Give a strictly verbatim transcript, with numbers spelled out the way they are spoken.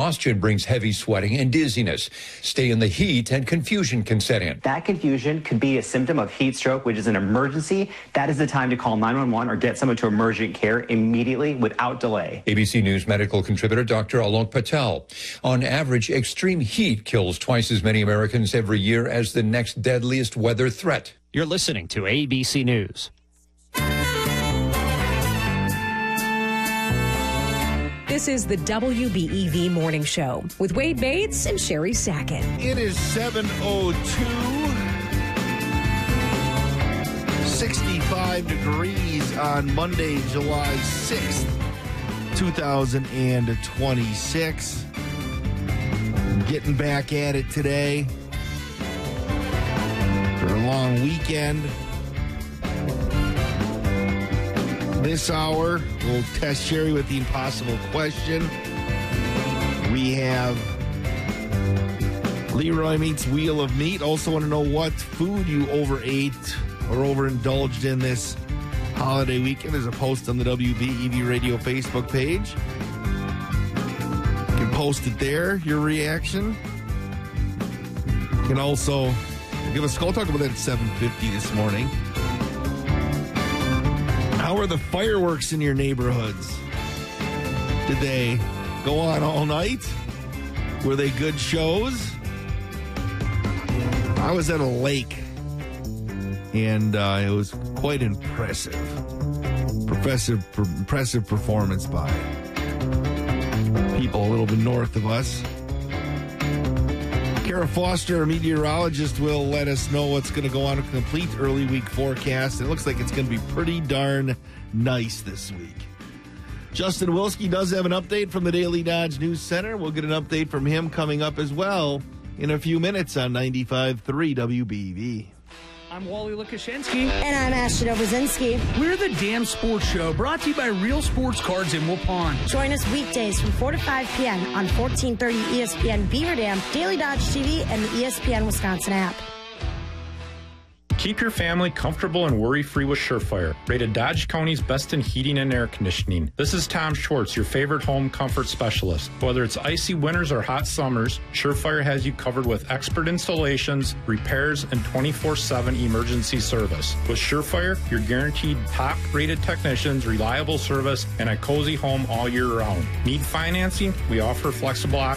Exhaustion brings heavy sweating and dizziness. Stay in the heat and confusion can set in. That confusion could be a symptom of heat stroke, which is an emergency. That is the time to call nine one one or get someone to emergent care immediately without delay. A B C News medical contributor Doctor Alok Patel. On average, extreme heat kills twice as many Americans every year as the next deadliest weather threat. You're listening to A B C News. This is the W B E V Morning Show with Wade Bates and Sherry Sackett. It is seven oh two, sixty-five degrees on Monday, July sixth, two thousand twenty-six. Getting back at it today for a long weekend. This hour, we'll test Sherry with the impossible question. We have Leroy Meats Wheel of Meat. Also want to know what food you overate or overindulged in this holiday weekend. There's a post on the W B E V Radio Facebook page. You can post it there, your reaction. You can also give us a call. We'll talk about that at seven fifty this morning. How are the fireworks in your neighborhoods? Did they go on all night? Were they good shows? I was at a lake, and uh, it was quite impressive. Impressive, impressive performance by people a little bit north of us. Kara Foster, a meteorologist, will let us know what's going to go on a complete early week forecast. It looks like it's going to be pretty darn nice this week. Justin Wilski does have an update from the Daily Dodge News Center. We'll get an update from him coming up as well in a few minutes on ninety-five point three W B E V. I'm Wally Lukashenski. And I'm Ashton Obrzezinski. We're the Damn Sports Show, brought to you by Real Sports Cards in Waupun. Join us weekdays from four to five p.m. on fourteen thirty E S P N Beaver Dam, Daily Dodge T V, and the E S P N Wisconsin app. Keep your family comfortable and worry-free with Surefire, rated Dodge County's best in heating and air conditioning. This is Tom Schwartz, your favorite home comfort specialist. Whether it's icy winters or hot summers, Surefire has you covered with expert installations, repairs, and twenty-four seven emergency service. With Surefire, you're guaranteed top-rated technicians, reliable service, and a cozy home all year round. Need financing? We offer flexible options